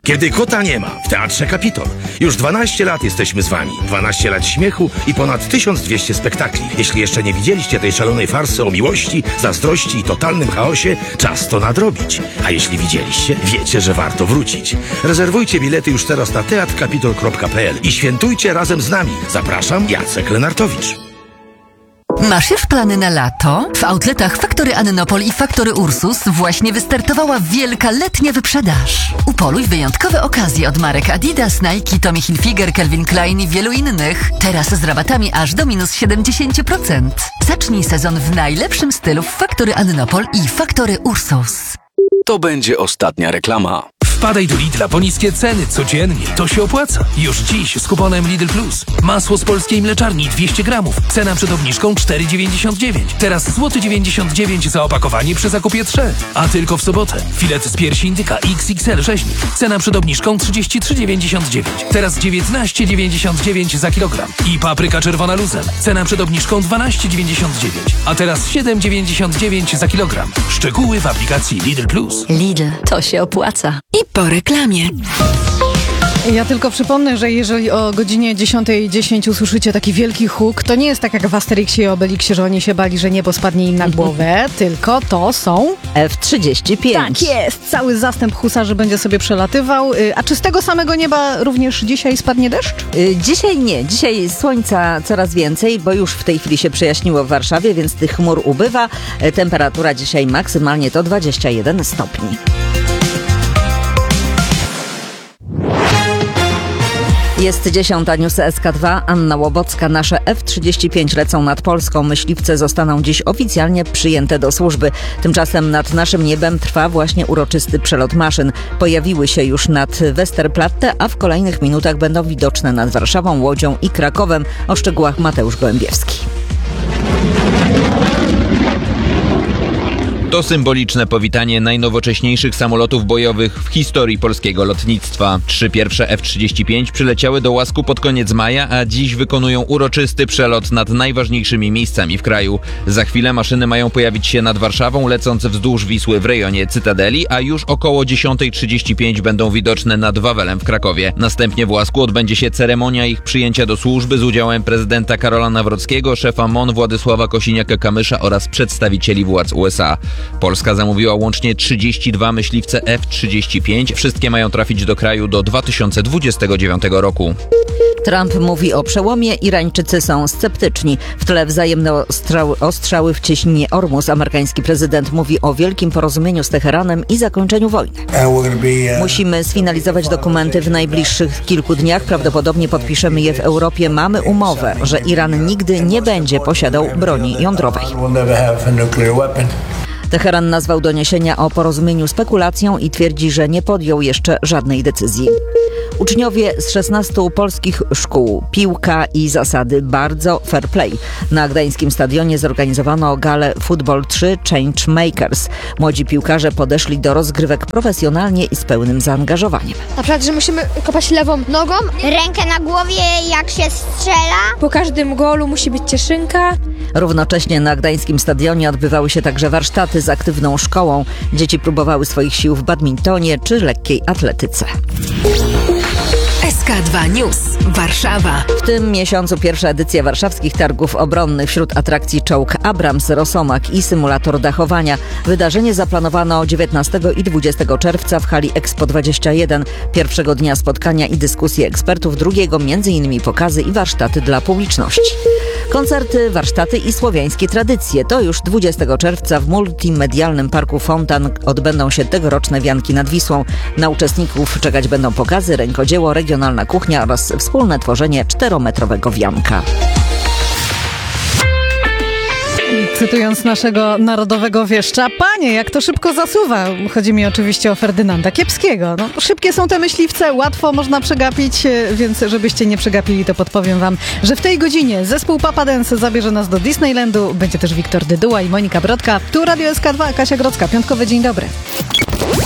Kiedy kota nie ma w Teatrze Kapitol. Już 12 lat jesteśmy z wami. 12 lat śmiechu i ponad 1200 spektakli. Jeśli jeszcze nie widzieliście tej szalonej farsy o miłości, zazdrości i totalnym chaosie, czas to nadrobić. A jeśli widzieliście, wiecie, że warto wrócić. Rezerwujcie bilety już teraz na teatrkapitol.pl i świętujcie razem z nami. Zapraszam, Jacek Lenartowicz. Masz już plany na lato? W outletach Faktory Annopol i Faktory Ursus właśnie wystartowała wielka letnia wyprzedaż. Upoluj wyjątkowe okazje od marek Adidas, Nike, Tommy Hilfiger, Calvin Klein i wielu innych. Teraz z rabatami aż do minus 70%. Zacznij sezon w najlepszym stylu w Faktory Annopol i Faktory Ursus. To będzie ostatnia reklama. Wpadaj do Lidla po niskie ceny codziennie. To się opłaca. Już dziś z kuponem Lidl Plus. Masło z polskiej mleczarni 200 gramów. Cena przed obniżką 4,99. Teraz złoty 99 za opakowanie przy zakupie 3. A tylko w sobotę. Filet z piersi indyka XXL rzeźnik. Cena przed obniżką 33,99. Teraz 19,99 za kilogram. I papryka czerwona luzem. Cena przed obniżką 12,99. A teraz 7,99 za kilogram. Szczegóły w aplikacji Lidl Plus. Lidl, to się opłaca. I po reklamie. Ja tylko przypomnę, że jeżeli o godzinie 10:10 usłyszycie taki wielki huk, to nie jest tak jak w Asterixie i Obelixie, że oni się bali, że niebo spadnie im na głowę, tylko to są F-35. Tak jest, cały zastęp husarzy będzie sobie przelatywał. A czy z tego samego nieba również dzisiaj spadnie deszcz? Dzisiaj nie. Dzisiaj słońca coraz więcej, bo już w tej chwili się przejaśniło w Warszawie, więc tych chmur ubywa. Temperatura dzisiaj maksymalnie to 21 stopni. Jest 10, News SK2, Anna Łobocka. Nasze F-35 lecą nad Polską. Myśliwce zostaną dziś oficjalnie przyjęte do służby. Tymczasem nad naszym niebem trwa właśnie uroczysty przelot maszyn. Pojawiły się już nad Westerplatte, a w kolejnych minutach będą widoczne nad Warszawą, Łodzią i Krakowem. O szczegółach Mateusz Gołębiewski. To symboliczne powitanie najnowocześniejszych samolotów bojowych w historii polskiego lotnictwa. 3 pierwsze F-35 przyleciały do Łasku pod koniec maja, a dziś wykonują uroczysty przelot nad najważniejszymi miejscami w kraju. Za chwilę maszyny mają pojawić się nad Warszawą, lecąc wzdłuż Wisły w rejonie Cytadeli, a już około 10:35 będą widoczne nad Wawelem w Krakowie. Następnie w Łasku odbędzie się ceremonia ich przyjęcia do służby z udziałem prezydenta Karola Nawrockiego, szefa MON Władysława Kosiniaka-Kamysza oraz przedstawicieli władz USA. Polska zamówiła łącznie 32 myśliwce F-35. Wszystkie mają trafić do kraju do 2029 roku. Trump mówi o przełomie, Irańczycy są sceptyczni. W tle wzajemne ostrzały w cieśninie Ormus. Amerykański prezydent mówi o wielkim porozumieniu z Teheranem i zakończeniu wojny. Musimy sfinalizować dokumenty w najbliższych kilku dniach. Prawdopodobnie podpiszemy je w Europie. Mamy umowę, że Iran nigdy nie będzie posiadał broni jądrowej. Teheran nazwał doniesienia o porozumieniu spekulacją i twierdzi, że nie podjął jeszcze żadnej decyzji. Uczniowie z 16 polskich szkół, piłka i zasady, bardzo fair play. Na gdańskim stadionie zorganizowano galę Football 3 Changemakers. Młodzi piłkarze podeszli do rozgrywek profesjonalnie i z pełnym zaangażowaniem. Na przykład, że musimy kopać lewą nogą, rękę na głowie jak się strzela. Po każdym golu musi być cieszynka. Równocześnie na gdańskim stadionie odbywały się także warsztaty z aktywną szkołą. Dzieci próbowały swoich sił w badmintonie czy lekkiej atletyce. SK2 News, Warszawa. W tym miesiącu pierwsza edycja warszawskich targów obronnych. Wśród atrakcji czołg Abrams, Rosomak i symulator dachowania. Wydarzenie zaplanowano 19 i 20 czerwca w hali Expo 21. Pierwszego dnia spotkania i dyskusje ekspertów, drugiego m.in. pokazy i warsztaty dla publiczności. Koncerty, warsztaty i słowiańskie tradycje. To już 20 czerwca w multimedialnym parku Fontan odbędą się tegoroczne wianki nad Wisłą. Na uczestników czekać będą pokazy, rękodzieło, regionalna kuchnia oraz wspólne tworzenie 4-metrowego wianka. Cytując naszego narodowego wieszcza, panie, jak to szybko zasuwa. Chodzi mi oczywiście o Ferdynanda Kiepskiego. No, szybkie są te myśliwce, łatwo można przegapić, więc żebyście nie przegapili, to podpowiem wam, że w tej godzinie zespół Papa Dance zabierze nas do Disneylandu. Będzie też Wiktor Dyduła i Monika Brodka. Tu Radio SK2, Kasia Grodzka. Piątkowy dzień dobry.